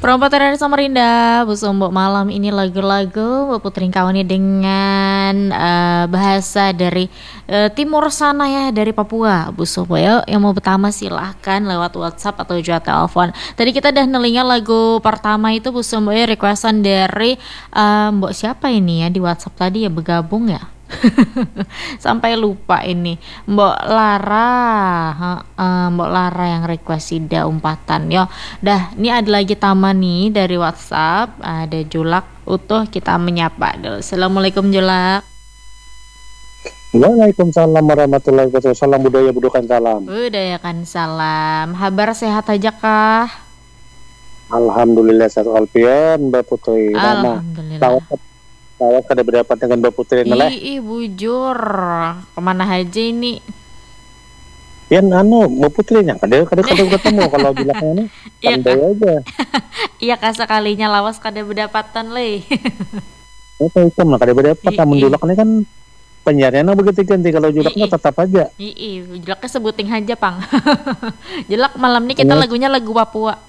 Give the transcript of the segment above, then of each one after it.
Perompak dari Samarinda, Bu Sombok malam ini lagu-lagu Bu Putri Kawani dengan bahasa dari timur sana ya, dari Papua. Bu Sombok ya, yang mau pertama silahkan lewat WhatsApp atau juga telepon. Tadi kita udah nelinga lagu pertama itu Bu Sombok ya, requestan dari Mbok siapa ini ya di WhatsApp tadi ya, bergabung ya. Sampai lupa ini Mbok Lara. Mbok Lara yang request Sida umpatan yo. Dah, ini ada lagi taman nih dari WhatsApp, ada Julak utuh, kita menyapa dulu. Assalamualaikum Julak. Waalaikumsalam warahmatullahi wabarakatuh. Salam budaya budukan salam. Budayakan salam. Kabar sehat aja kah? Alhamdulillah sehat alfian Mbak Putri. Alhamdulillah. Saya kada berdapat dengan Mbak Putri noleh. Bujur. Kemana aja ini? Yan Mbak Putrinya kada ketemu kalau bilangnya nih. Pandai aja. Iya sekalinya lawas kada berdapatan le. Itu mah kada berdapat. Namun Julaknya kan penyiarnya begitu ganti, kalau Julaknya tetap aja. Julaknya sebuting aja pang. Julak malam ini kita lagunya lagu Papua.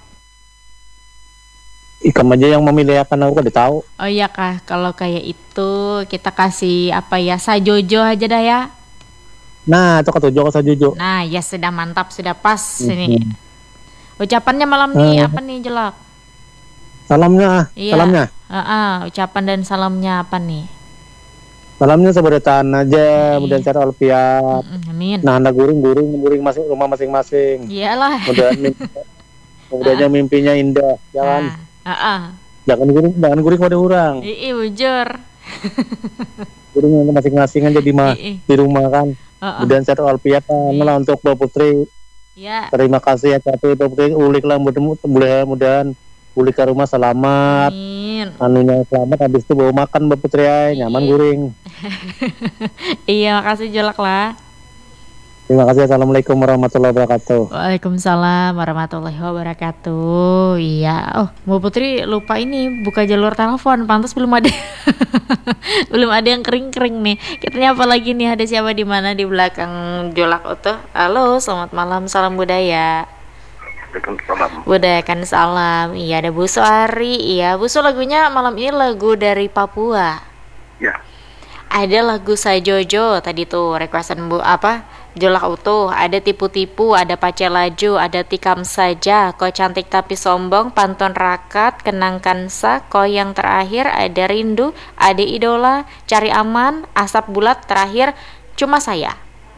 Ikam aja yang memilih akan aku kada tahu. Oh iya kah, kalau kayak itu kita kasih apa ya, Sajojo aja dah ya. Nah, itu ketujuh Sajojo. Nah, ya sudah mantap, sudah pas ini. Ucapannya malam nih apa nih Jelak? Salamnya, salamnya. Ucapan dan salamnya apa nih? Salamnya seberdayaan aja, mudah sehat alfiat. Amin. Nah, anda guring masing rumah masing-masing. Iyalah. Mudah-mudahan mimpinya indah. Jangan guring pada orang. Bujur. Guring masing-masing aja di rumah kan. Mudah sehat alfiat lah untuk Mbak Putri. Ya. Terima kasih ya tapi Mbak Putri uliklah mudah-mudahan ulik ke rumah selamat. Amin. Anunya selamat, habis itu bawa makan Mbak Putri nyaman guring. Iya, makasih Jolak lah. Terima kasih. Assalamualaikum warahmatullahi wabarakatuh. Waalaikumsalam warahmatullahi wabarakatuh. Iya. Mbak Putri lupa ini buka jalur telepon, pantas belum ada. Belum ada yang kering-kering nih. Kita nyapa lagi nih, ada siapa di mana di belakang Jolak Utuh. Halo, selamat malam, salam budaya. Budayakan salam. Iya, ada Bu Suari. Iya, Bu Su, lagunya malam ini lagu dari Papua. Ya. Ada lagu Sajojo tadi tuh requestan Bu Jolak Utuh, ada Tipu-tipu, ada Pace Laju, ada Tikam Saja, Kau Cantik Tapi Sombong, Pantun Rakat, Kenangkan Sa, Kau Yang Terakhir, ada Rindu, ada Idola, Cari Aman, Asap Bulat, terakhir Cuma Saya.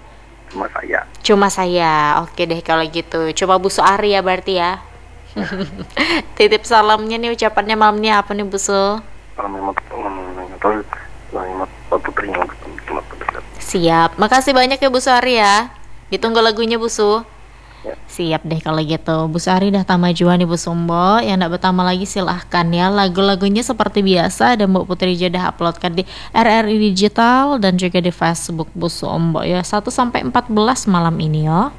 Oke deh kalau gitu. Coba Bu Suari ya berarti ya. Titip salamnya nih, ucapannya malam ini apa nih Bu Su? Siap. Makasih banyak ya Bu Suari ya. Ditunggu lagunya Bu Su. Siap deh kalau gitu. Bu Sari dah tamajuan nih Bu Sombo. Yang nak bertama lagi silahkan ya. Lagu-lagunya seperti biasa dan Mbak Putri dah uploadkan di RRI Digital dan juga di Facebook Bu Sombo ya. 1-14 malam ini ya.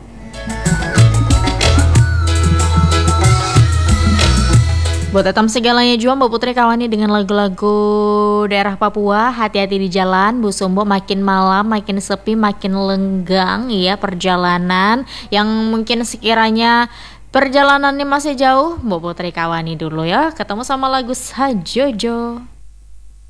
Buat etam segalanya juga Mbak Putri Kawani dengan lagu-lagu daerah Papua. Hati-hati di jalan Bu Sumbo, makin malam makin sepi makin lenggang ya perjalanan. Yang mungkin sekiranya perjalanannya masih jauh, Mbak Putri Kawani dulu ya. Ketemu sama lagu Sajojo.